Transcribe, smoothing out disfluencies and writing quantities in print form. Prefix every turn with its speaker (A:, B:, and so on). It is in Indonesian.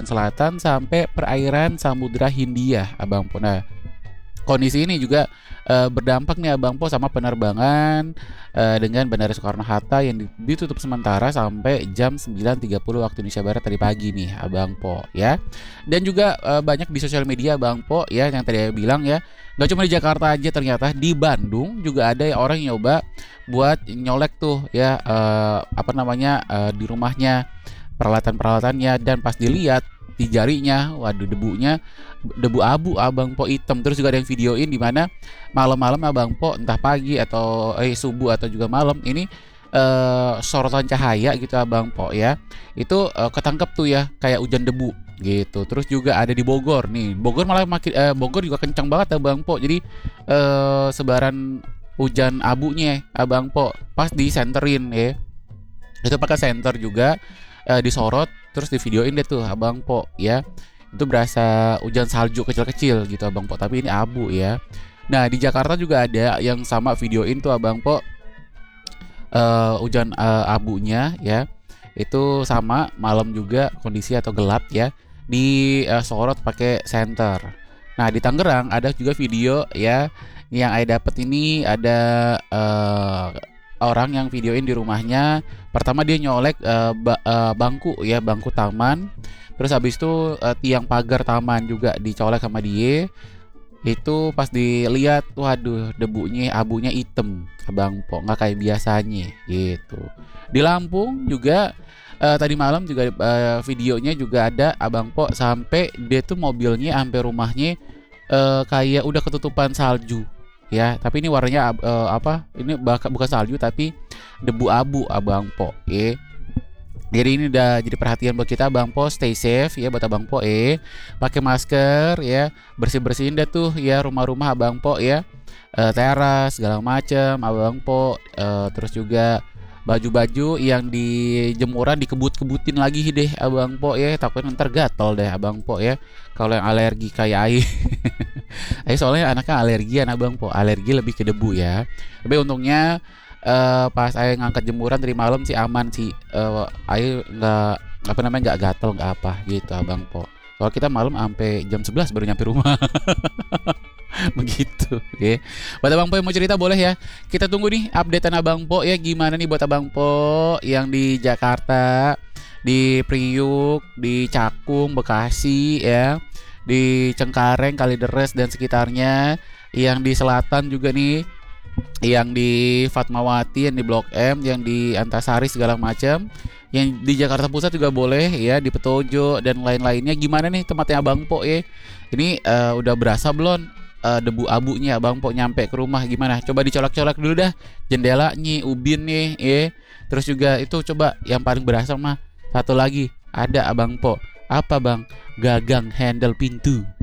A: Selatan sampai perairan Samudra Hindia, Abang Po. Nah, kondisi ini juga berdampak nih Abang Po sama penerbangan dengan Bandara Soekarno-Hatta yang ditutup sementara sampai jam 9.30 waktu Indonesia Barat tadi pagi nih Abang Po ya. Dan juga banyak di sosial media Abang Po ya, yang tadi saya bilang ya, nggak cuma di Jakarta aja, ternyata di Bandung juga ada orang yang nyoba buat nyolek tuh ya di rumahnya peralatan-peralatannya, dan pas dilihat di jarinya, waduh, debu abu Abang Po, hitam. Terus juga ada yang videoin di mana malam-malam Abang Po, entah pagi atau subuh atau juga malam ini sorotan cahaya gitu Abang Po ya, itu ketangkep tuh ya kayak hujan debu gitu. Terus juga ada di Bogor nih, Bogor malah Bogor juga kencang banget Abang Po. Jadi sebaran hujan abunya Abang Po pas disenterin ya, itu pakai senter juga, disorot terus di videoin deh tuh Abang Po ya. Itu berasa hujan salju kecil-kecil gitu Abang Po, tapi ini abu ya. Nah, di Jakarta juga ada yang sama videoin tuh Abang Po, hujan abunya ya. Itu sama malam juga kondisi atau gelap ya, disorot pakai senter. Nah, di Tangerang ada juga video ya, yang saya dapat ini ada orang yang videoin di rumahnya. Pertama dia nyolek bangku ya, bangku taman. Terus habis itu tiang pagar taman juga dicolek sama dia. Itu pas dilihat, waduh, debunya, abunya hitam Abang Po, nggak kayak biasanya gitu. Di Lampung juga tadi malam juga videonya juga ada Abang Po, sampai dia tuh mobilnya sampai rumahnya kayak udah ketutupan salju ya, tapi ini warnanya ini bukan salju tapi debu abu Abang Po ya. Jadi ini udah jadi perhatian buat kita Abang Po, stay safe ya buat Abang Po pakai masker ya, bersih-bersihin deh tuh ya rumah-rumah Abang Po ya, teras segala macem Abang Po, terus juga baju-baju yang di jemuran dikebut-kebutin lagi deh Abang Po ya, takutnya ntar gatel deh Abang Po ya, kalau yang alergi kayak Ai. Ai soalnya anaknya alergian Abang Po, alergi lebih ke debu ya. Tapi untungnya pas Ai ngangkat jemuran tadi malam sih aman sih, Ai nggak gatel nggak apa gitu Abang Po. Kalau kita malam sampai jam 11 baru nyampe rumah. Begitu ya. Buat Abang Po yang mau cerita boleh ya, kita tunggu nih updatean Abang Po ya, gimana nih buat Abang Po yang di Jakarta, di Priuk, di Cakung, Bekasi ya, di Cengkareng, Kalideres dan sekitarnya, yang di selatan juga nih, yang di Fatmawati, yang di Blok M, yang di Antasari segala macam, yang di Jakarta Pusat juga boleh ya, di Petojo dan lain-lainnya. Gimana nih tempatnya Abang Po ya? Ini udah berasa belum debu abunya Abang Po nyampe ke rumah? Gimana? Coba dicolak-colak dulu dah jendelanya, ubin nih ya. Terus juga itu coba yang paling berasa mah satu lagi ada Abang Po. Apa Bang? Gagang handle pintu.